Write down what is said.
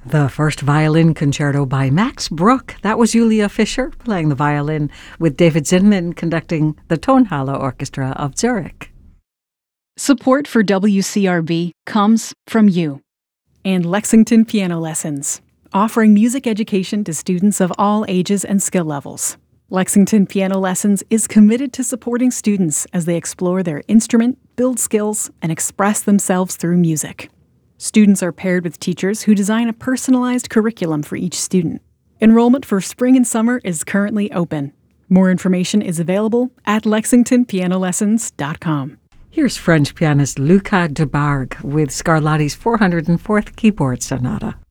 The first violin concerto by Max Bruch. That was Julia Fischer playing the violin, with David Zinman conducting the Tonhalle Orchestra of Zurich. Support for WCRB comes from you and Lexington Piano Lessons, offering music education to students of all ages and skill levels. Lexington Piano Lessons is committed to supporting students as they explore their instrument, build skills, and express themselves through music. Students are paired with teachers who design a personalized curriculum for each student. Enrollment for spring and summer is currently open. More information is available at lexingtonpianolessons.com. Here's French pianist Luca Debargue with Scarlatti's 404th Keyboard Sonata.